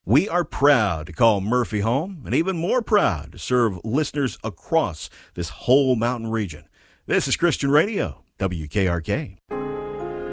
We are proud to call Murphy home, and even more proud to serve listeners across this whole mountain region. This is Christian Radio, WKRK.